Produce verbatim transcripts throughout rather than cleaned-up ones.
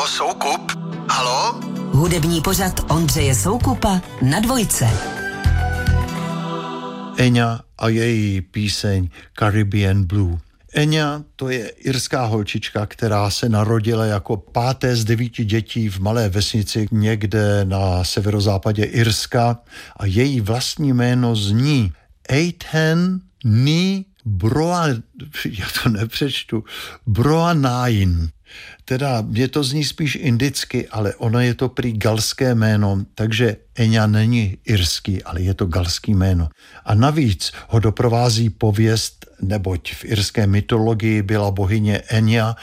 Halo, Soukup? Halo? Hudební pořad Ondřeje Soukupa na Dvojce. Enya a její píseň Caribbean Blue. Enya, to je irská holčička, která se narodila jako páté z devíti dětí v malé vesnici někde na severozápadě Irska a její vlastní jméno zní Eithne ní Broa, já to nepřečtu, Broanain. Teda mě to zní spíš indicky, ale ono je to prý galské jméno, takže Enya není irský, ale je to galský jméno. A navíc ho doprovází pověst, neboť v irské mytologii byla bohyně Enya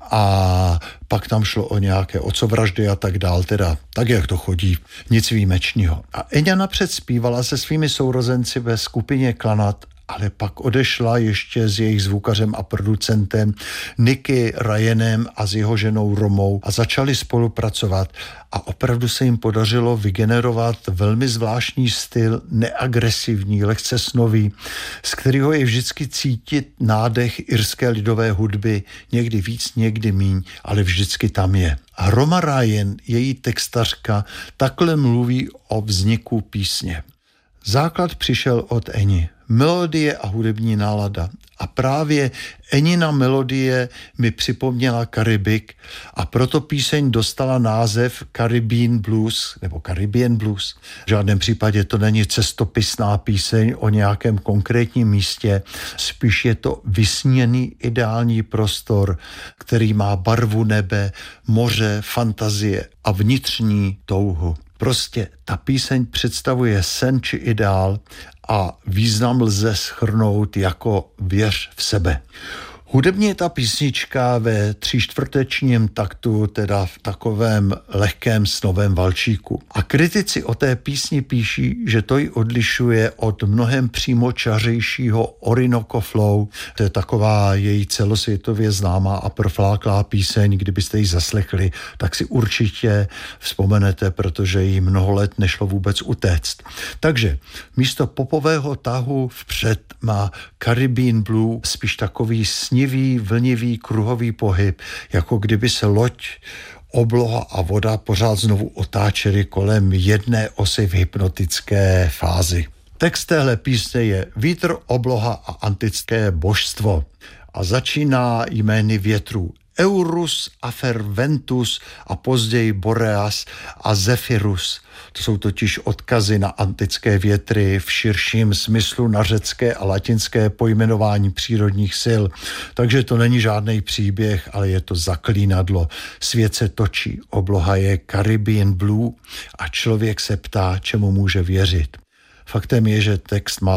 a pak tam šlo o nějaké otcovraždy a tak dál, teda tak, jak to chodí, nic výjimečného. A Enya napřed zpívala se svými sourozenci ve skupině Klanat, ale pak odešla ještě s jejich zvukařem a producentem Nicky Ryanem a s jeho ženou Romou a začali spolupracovat a opravdu se jim podařilo vygenerovat velmi zvláštní styl, neagresivní, lehce snový, z kterého je vždycky cítit nádech irské lidové hudby, někdy víc, někdy míň, ale vždycky tam je. A Roma Ryan, její textařka, takhle mluví o vzniku písně. Základ přišel od Eni. Melodie a hudební nálada. A právě Enina melodie mi připomněla Karibik a proto píseň dostala název Caribbean Blues nebo Caribbean Blues. V žádném případě to není cestopisná píseň o nějakém konkrétním místě, spíš je to vysněný ideální prostor, který má barvu nebe, moře, fantazie a vnitřní touhu. Prostě ta píseň představuje sen či ideál a význam lze shrnout jako věř v sebe. Hudebně je ta písnička ve tříčtvrtečním taktu, teda v takovém lehkém snovém valčíku. A kritici o té písni píší, že to ji odlišuje od mnohem přímočařejšího Orinoco Flow. To je taková její celosvětově známá a profláklá píseň, kdybyste ji zaslechli, tak si určitě vzpomenete, protože jí mnoho let nešlo vůbec utéct. Takže místo popového tahu vpřed má Caribbean Blue spíš takový sní vlnivý kruhový pohyb, jako kdyby se loď, obloha a voda pořád znovu otáčely kolem jedné osy v hypnotické fázi. Text téhle písně je Vítr, obloha a antické božstvo a začíná jmény větrů Eurus, Aferventus a později Boreas a Zephyrus. To jsou totiž odkazy na antické větry v širším smyslu na řecké a latinské pojmenování přírodních sil. Takže to není žádný příběh, ale je to zaklínadlo. Svět se točí, obloha je Caribbean Blue a člověk se ptá, čemu může věřit. Faktem je, že text má